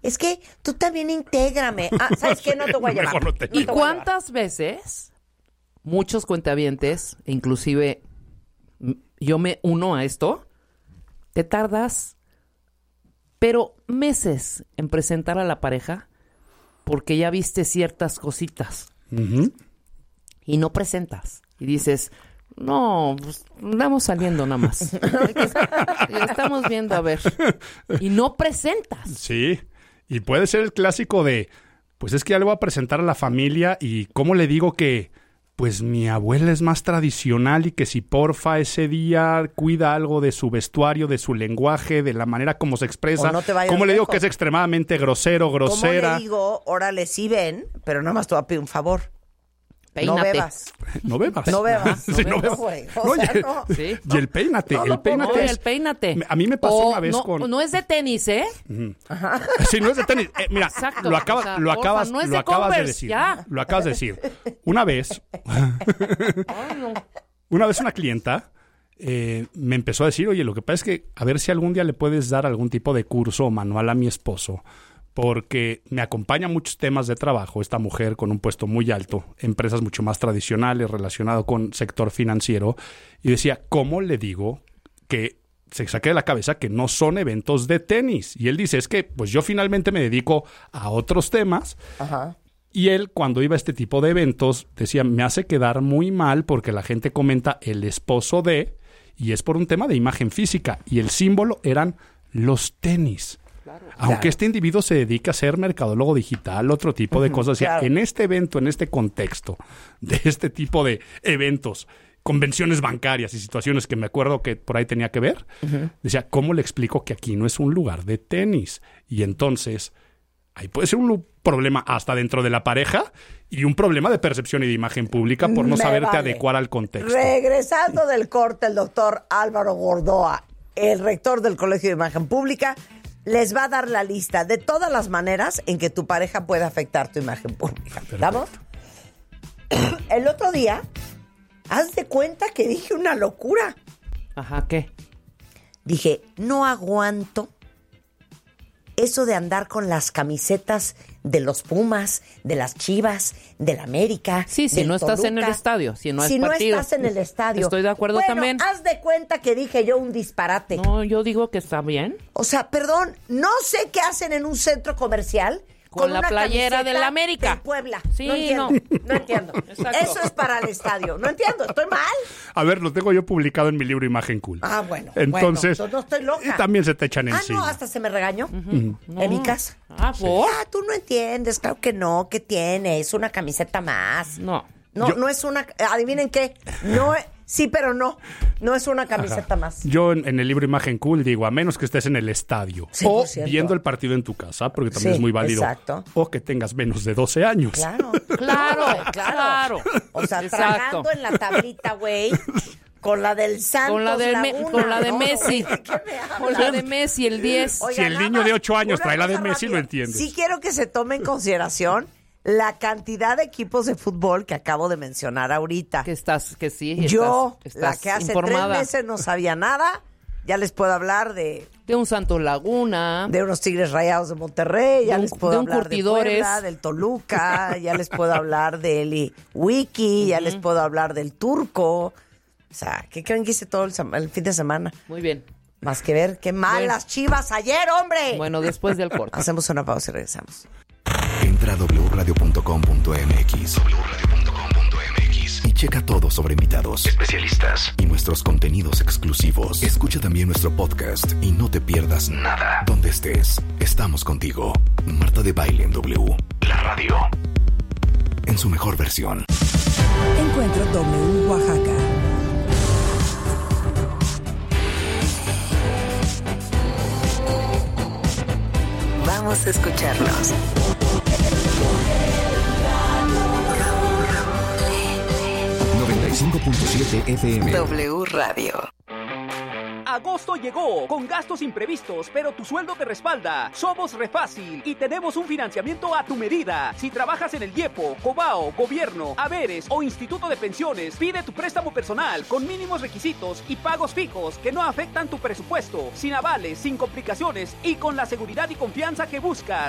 es que tú también intégrame. ¿Sabes qué? No te voy a llevar. Mejor no te ¿Y cuántas veces muchos cuentavientes, inclusive yo me uno a esto, te tardas, pero meses en presentar a la pareja porque ya viste ciertas cositas y no presentas? Y dices, no, pues andamos saliendo nada más. Estamos viendo, a ver. Y no presentas. Sí, y puede ser el clásico de, pues es que ya le voy a presentar a la familia y ¿cómo le digo que, pues mi abuela es más tradicional y que si porfa ese día cuida algo de su vestuario, de su lenguaje, de la manera como se expresa? No te vayas ¿Cómo le digo lejos? que es extremadamente grosero, grosera? ¿Cómo le digo, órale, sí ven, pero nada más te voy a pedir un favor? Peínate. No bebas. No bebas. No bebas. Sí, no bebas. güey. No, O sea, y, no. Sí. y el peínate. No, el no, peínate No, es... el peínate. A mí me pasó O una vez no, con... No es de tenis, ¿eh? Sí, no es de tenis. Mira, Exacto. lo O sea, acabas no es lo de acabas de Converse, decir. ya. Lo acabas de decir. Una vez una clienta me empezó a decir, oye, lo que pasa es que a ver si algún día le puedes dar algún tipo de curso o manual a mi esposo, porque me acompaña muchos temas de trabajo, esta mujer con un puesto muy alto, empresas mucho más tradicionales relacionado con sector financiero, y decía, ¿cómo le digo que se saque de la cabeza que no son eventos de tenis? Y él dice, es que pues yo finalmente me dedico a otros temas. Ajá. Y él, cuando iba a este tipo de eventos, decía, me hace quedar muy mal porque la gente comenta el esposo de, y es por un tema de imagen física, y el símbolo eran los tenis. Aunque este individuo se dedica a ser mercadólogo digital, otro tipo de cosas. Claro. En este evento, en este contexto, de este tipo de eventos, convenciones bancarias y situaciones que me acuerdo que por ahí tenía que ver, decía, ¿cómo le explico que aquí no es un lugar de tenis? Y entonces, ahí puede ser un problema hasta dentro de la pareja y un problema de percepción y de imagen pública por no Me saberte vale. adecuar al contexto. Regresando del corte, el doctor Álvaro Gordoa, el rector del Colegio de Imagen Pública, les va a dar la lista de todas las maneras en que tu pareja puede afectar tu imagen pública. ¿Vamos? El otro día, haz de cuenta que dije una locura. Ajá, ¿qué? Dije, no aguanto eso de andar con las camisetas de los Pumas, de las Chivas, del América. Sí, si del no estás en el Toluca. estadio, si no es Si partido. no estás en el estadio. Estoy de acuerdo bueno, también. Haz de cuenta que dije yo un disparate. No, yo digo que está bien. O sea, perdón, no sé qué hacen en un centro comercial Con la una playera camiseta del América. del Puebla. Sí, no entiendo. No entiendo. Exacto. Eso es para el estadio. No entiendo. ¿Estoy mal? A ver, lo tengo yo publicado en mi libro Imagen Cool. Ah, bueno. Entonces, bueno, no estoy loca. y también se te echan Ah, encima. no, hasta se me regañó. No. En mi casa. Ah, ¿por? Ah, tú no entiendes, claro que no, ¿qué tiene? Es una camiseta más. No. No, Yo- no es una, adivinen qué, no, sí, pero no es una camiseta más. Yo en el libro Imagen Cool digo, a menos que estés en el estadio 100%. o viendo el partido en tu casa, porque también Sí, es muy válido, exacto. o que tengas menos de 12 años. Claro, Claro. O sea, Exacto. tragando en la tablita, güey, con la del Santos Con la de, Laguna, con la de ¿no? Messi. ¿De qué me hablas? Con la de Messi, el 10. Oiga, Si el nada niño de más, 8 años una trae la de cosa Messi, lo rápida. entiendes. Sí quiero que se tome en consideración la cantidad de equipos de fútbol que acabo de mencionar ahorita. Que sí. Yo, estás la que hace informada 3 meses no sabía nada, ya les puedo hablar de de un Santos Laguna. unos Tigres Rayados de Monterrey, ya De un- les puedo de un hablar Curtidores. de Puebla, del Toluca, ya les puedo hablar del Wiki, ya les puedo hablar del Turco. O sea, ¿qué creen que hice todo el fin de semana? Muy bien. Más que ver qué malas Chivas ayer, hombre. Bueno, después del corte. Hacemos una pausa y regresamos. Entra a wradio.com.mx y checa todo sobre invitados, especialistas y nuestros contenidos exclusivos. Escucha también nuestro podcast y no te pierdas nada. Donde estés, estamos contigo. Marta de Baile en W. La radio. En su mejor versión. Encuentro W Oaxaca. Vamos a escucharnos. 95.7 FM. W Radio. Agosto llegó con gastos imprevistos, pero tu sueldo te respalda. Somos Refácil y tenemos un financiamiento a tu medida. Si trabajas en el IEPO, Cobao, Gobierno, Haberes o Instituto de Pensiones, pide tu préstamo personal con mínimos requisitos y pagos fijos que no afectan tu presupuesto, sin avales, sin complicaciones y con la seguridad y confianza que buscas.